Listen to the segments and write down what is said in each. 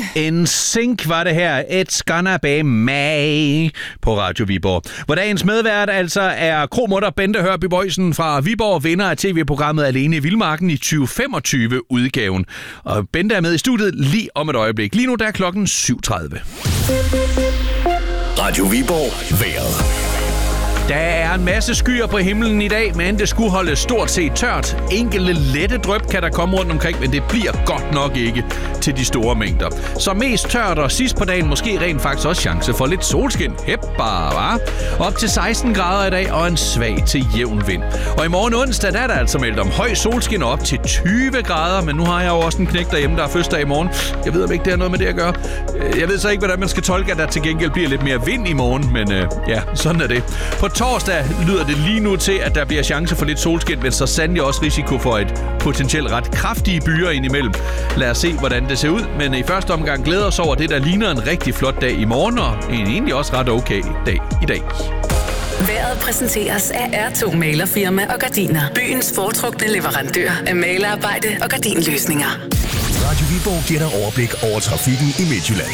En sync var det her. It's gonna be May på Radio Viborg. Hvor dagens medvært altså er kromutter Bente Hørby Boysen fra Viborg, vinder af tv-programmet Alene i Vildmarken i 2025-udgaven. Og Bente er med i studiet lige om et øjeblik. Lige nu der er klokken 7:30. Radio Viborg vejret. Der er en masse skyer på himlen i dag, men det skulle holde stort set tørt. Enkelte lette dryp kan der komme rundt omkring, men det bliver godt nok ikke til de store mængder. Så mest tørt og sidst på dagen måske rent faktisk også chance for lidt solskin. Heppa, op til 16 grader i dag og en svag til jævn vind. Og i morgen onsdag der er der altså meldt om høj solskin op til 20 grader, men nu har jeg jo også en knægt derhjemme, der er fødselsdag i morgen. Jeg ved ikke, det har noget med det at gøre. Jeg ved så ikke, hvordan man skal tolke, at der til gengæld bliver lidt mere vind i morgen, men ja, sådan er det. På torsdag lyder det lige nu til, at der bliver chance for lidt solskin, men så sandelig også risiko for et potentielt ret kraftige byer indimellem. Lad os se, hvordan det ser ud, men i første omgang glæder os over det, der ligner en rigtig flot dag i morgen, og en egentlig også ret okay dag i dag. Vejret præsenteres af R2 Malerfirma og Gardiner. Byens foretrukne leverandør af malerarbejde og gardinløsninger. Radio Viborg giver dig overblik over trafikken i Midtjylland.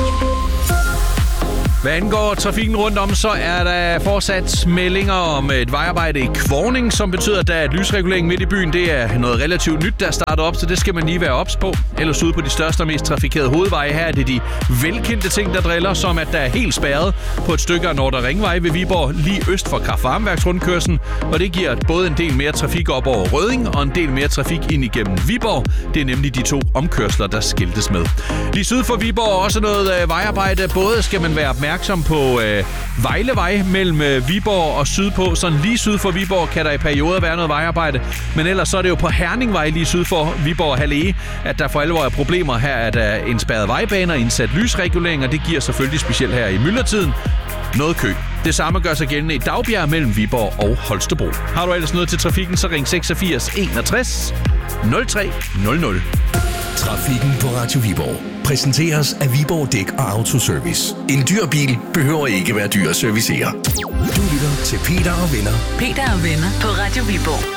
Hvad angår trafikken rundt om, så er der fortsat meldinger om et vejarbejde i Kvorning, som betyder, at der er et lysregulering midt i byen. Det er noget relativt nyt, der er startet op, så det skal man lige være ops på. Ellers ude på de største og mest trafikerede hovedveje her er det de velkendte ting, der driller, som at der er helt spærret på et stykke af Nordre Ringvej ved Viborg, lige øst for Kraft-Varmeværksrundkørslen. Og det giver både en del mere trafik op over Rødding og en del mere trafik ind igennem Viborg. Det er nemlig de to omkørsler, der skiltes med. Lige syd for Viborg også noget vejarbejde. Både skal man være opmærksom på Vejlevej mellem Viborg og sydpå. Sådan lige syd for Viborg kan der i perioder være noget vejarbejde. Men ellers så er det jo på Herningvej lige syd for Viborg og Halle, at der for alvor er problemer. Her er der en spærret vejbane og indsat lysregulering, og det giver selvfølgelig specielt her i myldretiden noget kø. Det samme gør sig gældende i Dagbjerg mellem Viborg og Holstebro. Har du ellers noget til trafikken, så ring 86 61 03 00. Trafikken på Radio Viborg præsenteres af Viborg Dæk og Autoservice. En dyr bil behøver ikke være dyr at servicere. Du lytter til Peter og Venner. Peter og Venner på Radio Viborg.